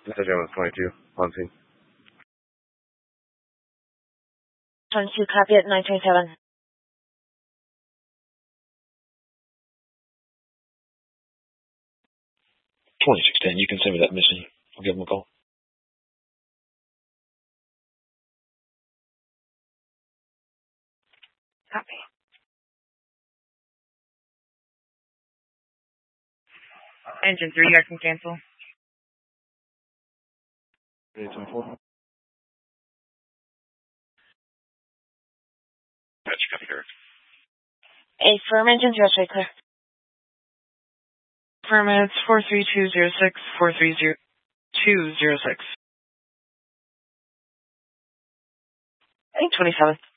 Message was 22, on scene. 22, copy at 927. 2610, you can send me that mission. I'll give them a call. Copy. Engine 3, you guys can cancel. 824. Patch, copy, Derek. Affirm, engine 0, straight clear. Affirm, it's 43206, 43206. 827.